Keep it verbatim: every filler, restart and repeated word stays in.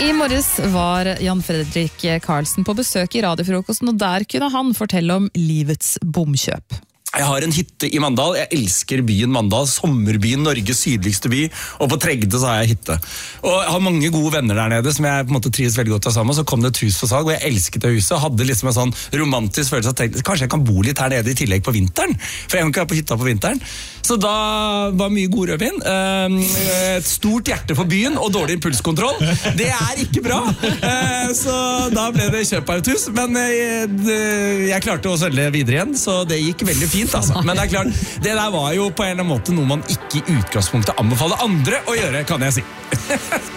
I morges var Jan Fredrik Karlsen på besøk i radiofrokosten, og der kunne han fortelle om livets bomkjøp. Jeg har en hytte i Mandal. Jeg elsker byen Mandal, sommerbyen, Norges sydligste by, og på Tregde så har jeg hytte. Og jeg har mange gode venner der nede som jeg på en måte trives veldig godt av sammen. Så kom det et hus for salg, og jeg elsket det huset, og hadde liksom en sånn romantisk følelse at tenkte, kanskje jeg kan bo litt her nede i tillegg på vinteren, for jeg kan ikke være på hytta på vinteren. Så da var mye god rødvin, et stort hjerte for byen og dårlig impulskontroll. Det er ikke bra! Så da ble det kjøp av et hus, men jeg klarte å selge videre igjen, så det gikk veldig fint. Altså. Men det er klart, det der var jo på en eller annen måte noe man ikke i utgangspunktet anbefaler andre å gjøre, kan jeg si.